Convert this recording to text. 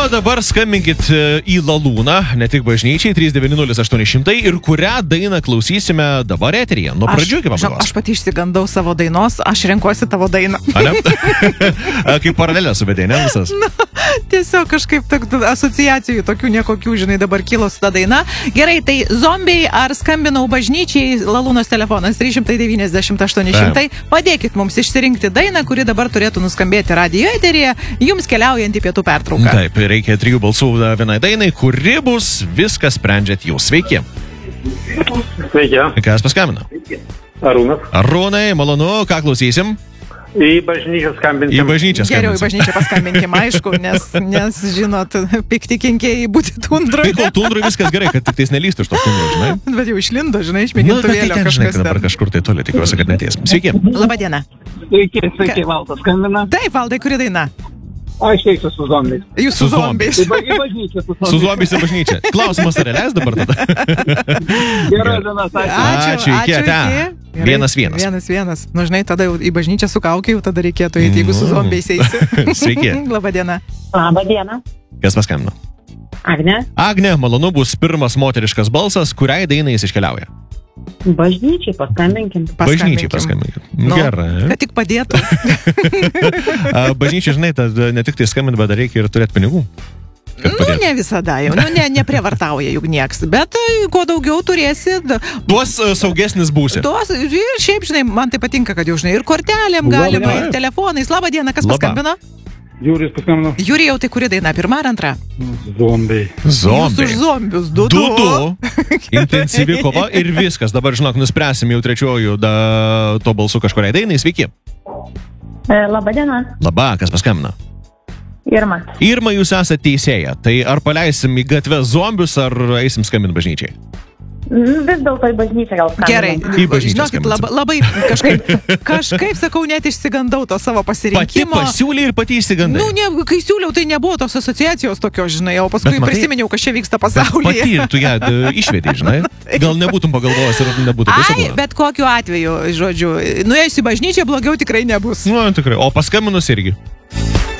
O dabar skambinkit į Lalūną, ne tik bažnyčiai, 390-800 ir kurią dainą klausysime dabar eteryje. Nuo pradžių iki pabaigos. Aš pati išsigandau savo dainos, aš renkuosi tavo dainą. Kaip paralelę suvedė, ne visas? Tiesiog kažkaip asociacijų tokių nekokių, žinai, dabar kilo su ta daina. Gerai, tai zombiai ar skambinau bažnyčiai, Lalūnos telefonas 390-800. Padėkit mums išsirinkti dainą, kuri dabar turėtų nuskambėti radijo eteryje, jums keliaujant į pietų pertrauką. Taip, reikia 3 balsų vienai dainai, kuri bus, viską sprendžiat jūs. Sveiki. Sveiki. Kas paskambina? Arūnas. Arūnai, malonu, ką klausysim? Į bažnyčią skambinsim. Į bažnyčią skambinsim. Geriau į bažnyčią paskambinkim, aišku, nes žinot, pikti kenkėjai būti tundroje. Tai kol tundroje viskas gerai, kad tik tais nelystų iš tos tundros, žinai? Bet jau išlindo, žinai, iš mėgintuvėlio kažkas ten. Dabar kažkur tai toli, tikiuosi, kad neties. Sveiki. Labadiena. Sveiki, Valdas skambina. Taip, Valdai, kuri daina? Aš eisiu su zombiais. Jūs su zombiais. Į bažnyčią su zombiais. Su zombiais į bažnyčią. Klausimas ar leis dabar tada? Gerai, dienas, Ačiū, iki ate. 1-1. 1-1. Nu, žinai, tada jau į bažnyčią su kaukė, jau tada reikėtų eiti, jeigu su zombiais eisi. Sveiki. Labadiena. Labadiena. Kas paskambino? Agne. Agne, malonu, bus pirmas moteriškas balsas, kuriai dainai jis iškeliauja. Bažnyčiai paskambinkim. Bažnyčiai paskambinkim. Gerai. Kad tik padėtų. Bažnyčiai, žinai, ne tik tai skambint, bet dar reikia ir turėti pinigų. Nu, ne visada jau. Nu, neprievartauja juk nieks. Bet kuo daugiau turėsi... Tuos saugesnis būsi. Tuos, ir šiaip, žinai, man tai patinka, kad jau, žinai, ir kortelėm galima, ir telefonais. Labą dieną, kas paskambino? Jūris paskambino. Jūri, jau tai kuri daina, pirma ar antra? Zombiai. Jūs už zombius, 2-2. Intensyvi kova ir viskas. Dabar, žinok, nuspręsim jau trečiojų to balsų kažkuriai dainai. Sveiki. Labadiena. Labą, kas paskambina? Irma. Irma, jūs esate teisėja. Tai ar paleisim į gatvę zombius, ar eisim skambint bažnyčiai? Vis dėlto į bažnyčią gal skambinam. Gerai, Į bažnyčią žinokit, labai kažkaip, sakau, net išsigandau to savo pasirinkimo. Pati pasiūlė ir pati išsigandai. Nu, kai siūliau, tai nebuvo tos asociacijos tokios, žinai, o paskui prisiminiau, kas čia vyksta pasaulyje. Pati ir tu ją išvedai, žinai. Gal nebūtum pagalvojęs ir nebūtų Ai, bet kokiu atveju, žodžiu, nuėjus į bažnyčią blogiau tikrai nebus. Nu, tikrai. O paskambinus irgi.